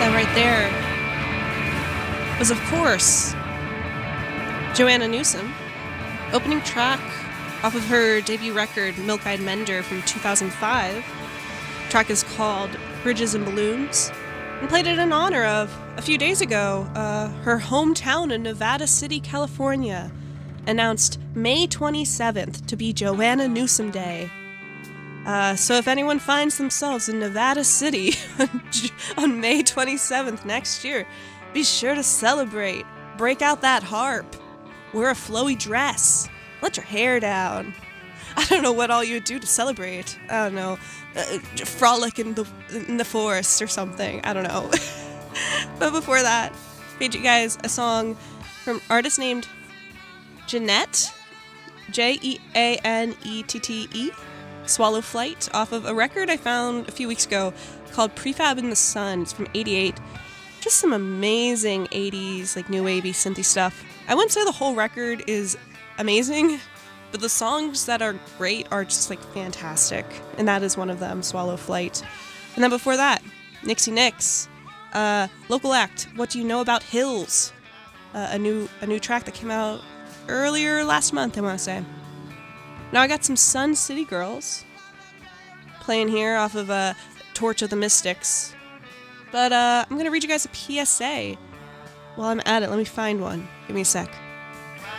That right there was, of course, Joanna Newsom, opening track off of her debut record, Milk Eyed Mender, from 2005. The track is called Bridges and Balloons, and played it in honor of, a few days ago, her hometown in Nevada City, California, announced May 27th to be Joanna Newsom Day. So if anyone finds themselves in Nevada City on May 27th next year, be sure to celebrate. Break out that harp. Wear a flowy dress. Let your hair down. I don't know what all you would do to celebrate. I don't know. Frolic in the forest or something. I don't know. But before that, I played you guys a song from an artist named Jeanette, Jeanette, Swallow Flight, off of a record I found a few weeks ago called Prefab in the Sun. It's from '88. Just some amazing 80s, like new wavy synthy stuff. I wouldn't say the whole record is amazing, but the songs that are great are just like fantastic. And that is one of them, Swallow Flight. And then before that, Nixie Nix, local act, What Do You Know About Hills? A new track that came out earlier last month, I want to say. Now I got some Sun City Girls playing here off of Torch of the Mystics. But I'm going to read you guys a PSA. While I'm at it, let me find one. Give me a sec.